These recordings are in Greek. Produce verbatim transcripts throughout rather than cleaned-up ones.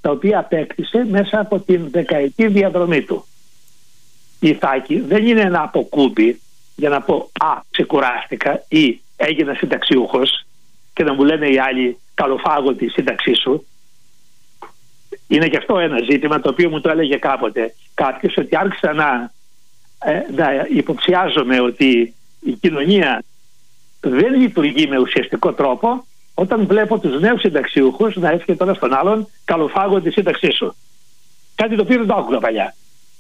τα οποία απέκτησε μέσα από την δεκαετή διαδρομή του. Η Ιθάκη δεν είναι ένα αποκούμπι για να πω «Α, ξεκουράστηκα» ή «έγινα συνταξιούχος» και να μου λένε οι άλλοι «καλοφάγω τη σύνταξή σου». Είναι και αυτό ένα ζήτημα το οποίο μου το έλεγε κάποτε κάποιος, ότι άρχισα να, ε, να υποψιάζομαι ότι η κοινωνία δεν λειτουργεί με ουσιαστικό τρόπο όταν βλέπω τους νέους συνταξιούχους να έφυγε τώρα στον άλλον «καλοφάγω τη σύνταξή σου». Κάτι το οποίο δεν το άκουγα παλιά.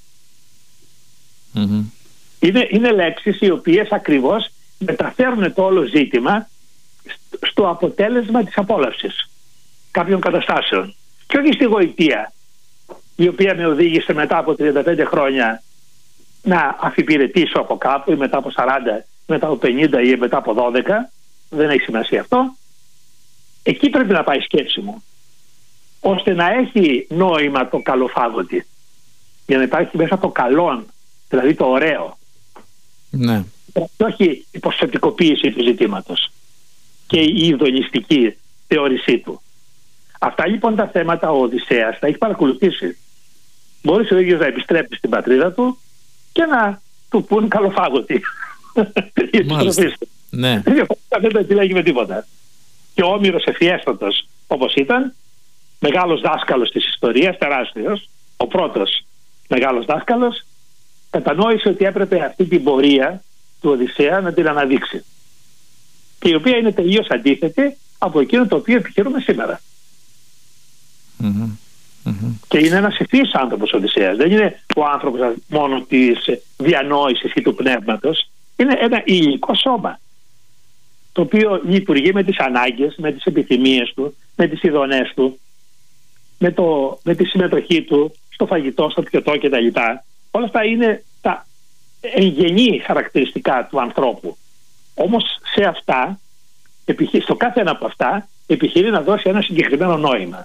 Mm-hmm. Είναι, είναι λέξεις οι οποίες ακριβώς μεταφέρουν το όλο ζήτημα στο αποτέλεσμα της απόλαυσης κάποιων καταστάσεων και όχι στη γοητεία, η οποία με οδήγησε μετά από τριάντα πέντε χρόνια να αφιπηρετήσω από κάπου, ή μετά από σαράντα, μετά από πενήντα ή μετά από δώδεκα, δεν έχει σημασία αυτό. Εκεί πρέπει να πάει η σκέψη μου, ώστε να έχει νόημα το καλοφάγωτη, για να υπάρχει μέσα το καλόν, δηλαδή το ωραίο. Ναι. Και όχι η ποσοτικοποίηση του ζητήματος και η ειδονιστική θεώρησή του. Αυτά λοιπόν τα θέματα ο Οδυσσέας τα έχει παρακολουθήσει. Μπορείς ο ίδιος να επιστρέψει στην πατρίδα του και να του πούν καλοφάγωτη. Μάλιστα. Ναι. Δεν το επιλέγει με τίποτα. Και ο Όμηρος ευφιέστατος όπως ήταν, μεγάλος δάσκαλος της ιστορίας, τεράστιος, ο πρώτος μεγάλος δάσκαλος, κατανόησε ότι έπρεπε αυτή την πορεία του Οδυσσέα να την αναδείξει, και η οποία είναι τελείως αντίθετη από εκείνο το οποίο επιχειρούμε σήμερα. Mm-hmm. Mm-hmm. Και είναι ένας ευθύς άνθρωπος ο Οδυσσέας. Δεν είναι ο άνθρωπος μόνο της διανόησης ή του πνεύματος. Είναι ένα υλικό σώμα, το οποίο λειτουργεί με τις ανάγκες, με τις επιθυμίες του, με τις ειδονές του, με, το, με τη συμμετοχή του στο φαγητό, στο πιωτό κτλ. Όλα αυτά είναι τα εγγενή χαρακτηριστικά του ανθρώπου. Όμως σε αυτά, στο κάθε ένα από αυτά, επιχειρεί να δώσει ένα συγκεκριμένο νόημα.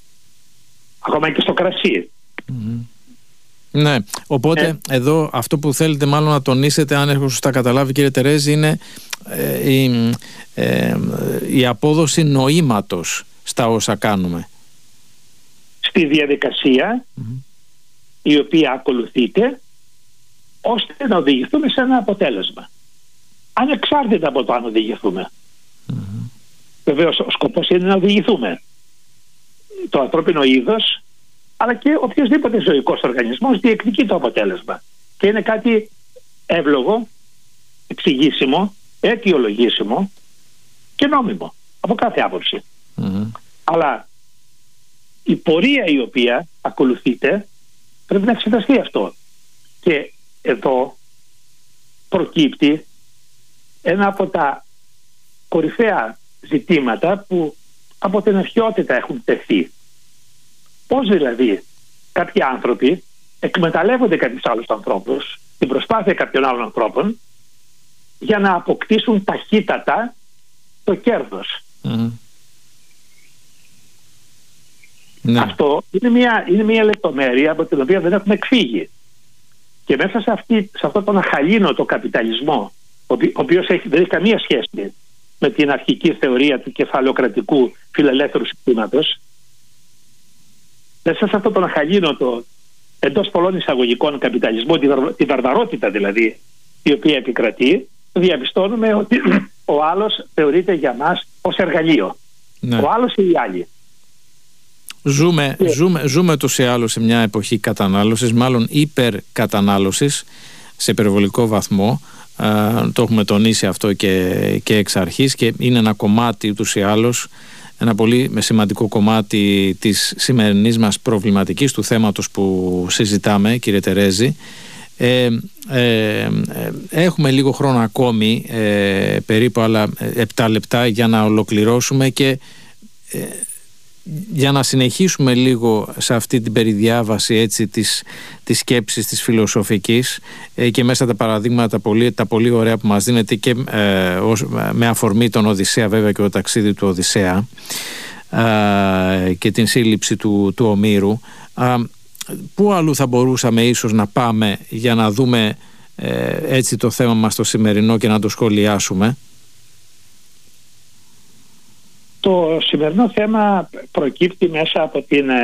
Ακόμα και στο κρασί. Mm-hmm. Ναι, οπότε ε. εδώ αυτό που θέλετε μάλλον να τονίσετε, αν έχω σωστά καταλάβει κύριε Τερέζη, είναι ε, η, ε, η απόδοση νοήματος στα όσα κάνουμε. Στη διαδικασία mm-hmm. η οποία ακολουθείται ώστε να οδηγηθούμε σε ένα αποτέλεσμα. Ανεξάρτητα από το αν οδηγηθούμε. Mm-hmm. Βεβαίως ο σκοπός είναι να οδηγηθούμε. Το ανθρώπινο είδος, αλλά και οποιοσδήποτε ζωικός οργανισμός διεκδικεί το αποτέλεσμα. Και είναι κάτι εύλογο, εξηγήσιμο, αιτιολογήσιμο και νόμιμο από κάθε άποψη. Mm-hmm. Αλλά η πορεία η οποία ακολουθείται πρέπει να εξεταστεί αυτό. Και εδώ προκύπτει ένα από τα κορυφαία ζητήματα που από την αρχαιότητα έχουν τεθεί. Πώς δηλαδή κάποιοι άνθρωποι εκμεταλλεύονται κάποιους άλλους ανθρώπους, την προσπάθεια κάποιων άλλων ανθρώπων, για να αποκτήσουν ταχύτατα το κέρδος. Mm. Ναι. Αυτό είναι μια, είναι μια λεπτομέρεια από την οποία δεν έχουμε εκφύγει. Και μέσα σε, αυτή, σε αυτό τον αχαλήνοτο καπιταλισμό, ο οποίος έχει, δεν έχει καμία σχέση με την αρχική θεωρία του κεφαλαιοκρατικού φιλελεύθερου συστήματος, μέσα σε αυτό τον αχαλήνοτο, εντός πολλών εισαγωγικών καπιταλισμό, τη, βαρ, τη βαρβαρότητα δηλαδή η οποία επικρατεί, διαπιστώνουμε ότι ο άλλος θεωρείται για μας ως εργαλείο. Ναι. Ο άλλος ή οι άλλοι. Ζούμε, yeah. ζούμε, ζούμε τους ή άλλους σε μια εποχή κατανάλωσης, μάλλον υπερκατανάλωσης σε υπερβολικό βαθμό. Uh, το έχουμε τονίσει αυτό και, και εξ αρχής, και είναι ένα κομμάτι ούτως ή άλλως, ένα πολύ σημαντικό κομμάτι της σημερινής μας προβληματικής, του θέματος που συζητάμε, κύριε Τερέζη. Ε, ε, ε, έχουμε λίγο χρόνο ακόμη, ε, περίπου άλλα επτά λεπτά για να ολοκληρώσουμε και ε, για να συνεχίσουμε λίγο σε αυτή την περιδιάβαση έτσι, της, της σκέψης της φιλοσοφικής ε, και μέσα τα παραδείγματα πολύ, τα πολύ ωραία που μας δίνεται και ε, ως, με αφορμή τον Οδυσσέα βέβαια και το ταξίδι του Οδυσσέα ε, και την σύλληψη του, του Ομήρου. Ε, πού αλλού θα μπορούσαμε ίσως να πάμε για να δούμε ε, έτσι το θέμα μας το σημερινό και να το σχολιάσουμε? Το σημερινό θέμα προκύπτει μέσα από την